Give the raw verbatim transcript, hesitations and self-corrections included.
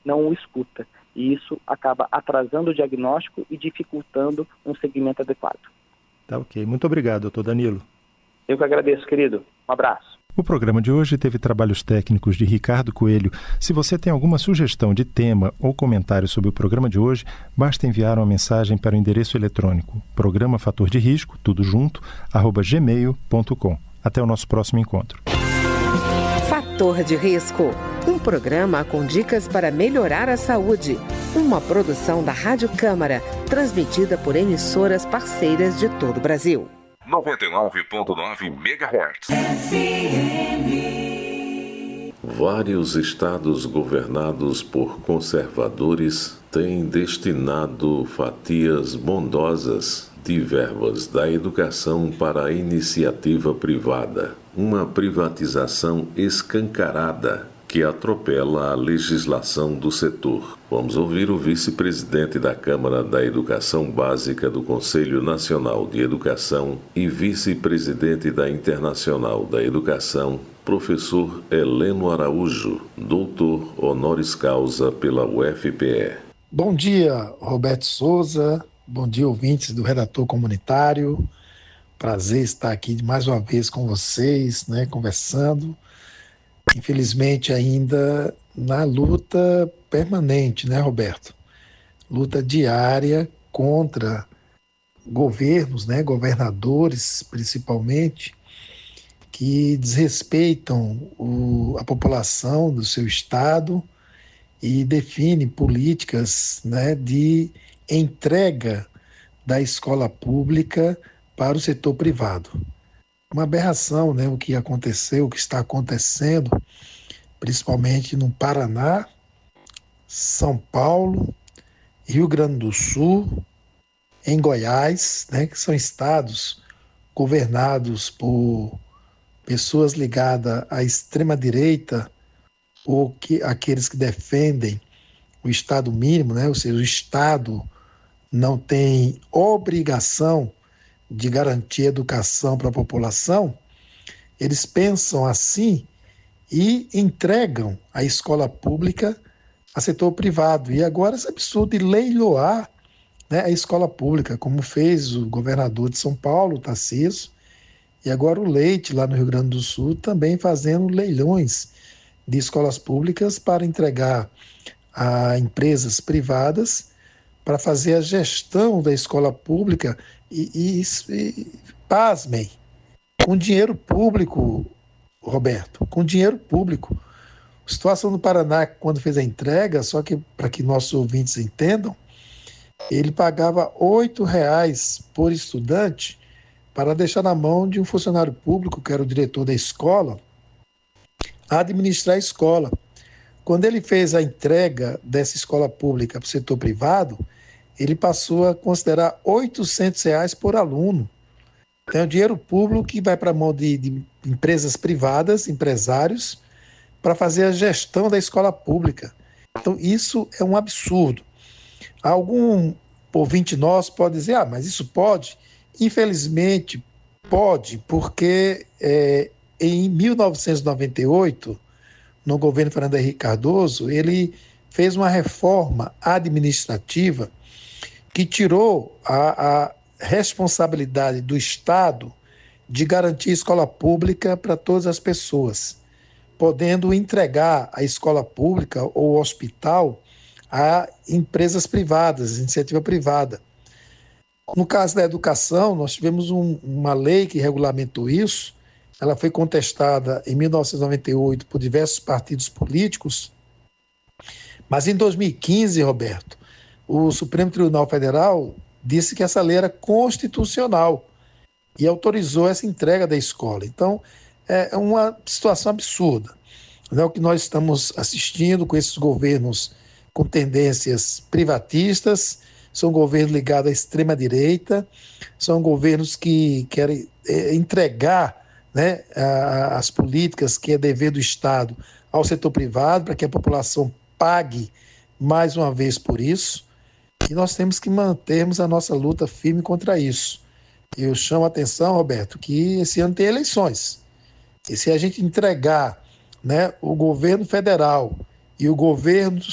não o escuta. E isso acaba atrasando o diagnóstico e dificultando um segmento adequado. Tá ok. Muito obrigado, doutor Danilo. Eu que agradeço, querido. Um abraço. O programa de hoje teve trabalhos técnicos de Ricardo Coelho. Se você tem alguma sugestão de tema ou comentário sobre o programa de hoje, basta enviar uma mensagem para o endereço eletrônico programa fator de risco, tudo junto, arroba gmail ponto com. Até o nosso próximo encontro. Fator de Risco, um programa com dicas para melhorar a saúde. Uma produção da Rádio Câmara, transmitida por emissoras parceiras de todo o Brasil. noventa e nove ponto nove megahertz. Vários estados governados por conservadores têm destinado fatias bondosas de verbas da educação para a iniciativa privada. Uma privatização escancarada que atropela a legislação do setor. Vamos ouvir o vice-presidente da Câmara da Educação Básica do Conselho Nacional de Educação e vice-presidente da Internacional da Educação, professor Heleno Araújo, doutor honoris causa pela U F P E. Bom dia, Roberto Souza. Bom dia, ouvintes do Redator Comunitário. Prazer estar aqui mais uma vez com vocês, né, conversando. Infelizmente, ainda na luta permanente, né, Roberto? Luta diária contra governos, né, governadores, principalmente, que desrespeitam o, a população do seu estado e definem políticas, né, de entrega da escola pública para o setor privado. Uma aberração, né, o que aconteceu, o que está acontecendo, principalmente no Paraná, São Paulo, Rio Grande do Sul, em Goiás, né, que são estados governados por pessoas ligadas à extrema-direita ou que, aqueles que defendem o Estado mínimo, né, ou seja, o Estado não tem obrigação de garantir educação para a população. Eles pensam assim e entregam a escola pública a setor privado. E agora esse absurdo de leiloar, né, a escola pública, como fez o governador de São Paulo, Tarcísio, e agora o Leite, lá no Rio Grande do Sul, também fazendo leilões de escolas públicas para entregar a empresas privadas para fazer a gestão da escola pública e, e, e pasmem, com dinheiro público, Roberto, com dinheiro público. A situação do Paraná, quando fez a entrega, só que para que nossos ouvintes entendam, ele pagava oito reais por estudante para deixar na mão de um funcionário público, que era o diretor da escola, administrar a escola. Quando ele fez a entrega dessa escola pública para o setor privado, ele passou a considerar oitocentos reais por aluno. Então, é o dinheiro público que vai para a mão de, de empresas privadas, empresários, para fazer a gestão da escola pública. Então, isso é um absurdo. Algum ouvinte nosso pode dizer, ah, mas isso pode? Infelizmente, pode, porque é, em mil novecentos e noventa e oito, no governo Fernando Henrique Cardoso, ele fez uma reforma administrativa que tirou a, a responsabilidade do Estado de garantir escola pública para todas as pessoas, podendo entregar a escola pública ou o hospital a empresas privadas, iniciativa privada. No caso da educação, nós tivemos um, uma lei que regulamentou isso. Ela foi contestada em mil novecentos e noventa e oito por diversos partidos políticos, mas em dois mil e quinze, Roberto, o Supremo Tribunal Federal disse que essa lei era constitucional e autorizou essa entrega da escola. Então, é uma situação absurda, né, o que nós estamos assistindo com esses governos com tendências privatistas. São governos ligados à extrema-direita, são governos que querem é, entregar, né, a, as políticas que é dever do Estado ao setor privado, para que a população pague mais uma vez por isso. E nós temos que mantermos a nossa luta firme contra isso. Eu chamo a atenção, Roberto, que esse ano tem eleições. E se a gente entregar, né, o governo federal e o governo